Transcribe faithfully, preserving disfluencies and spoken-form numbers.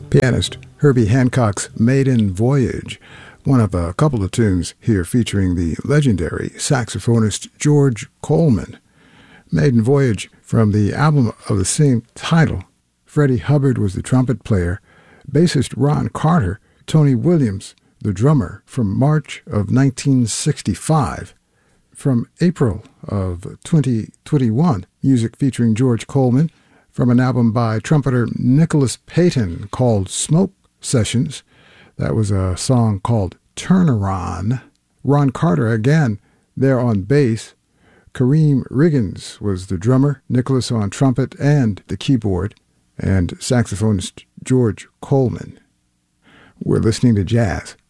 Pianist Herbie Hancock's Maiden Voyage, one of a couple of tunes here featuring the legendary saxophonist George Coleman. Maiden Voyage from the album of the same title. Freddie Hubbard was the trumpet player, bassist Ron Carter, Tony Williams, the drummer, from March of nineteen sixty-five. From April of twenty twenty-one, music featuring George Coleman from an album by trumpeter Nicholas Payton called Smoke Sessions. That was a song called Turnaround. Ron Carter again there on bass. Kareem Riggins was the drummer, Nicholas on trumpet and the keyboard, and saxophonist George Coleman. We're listening to jazz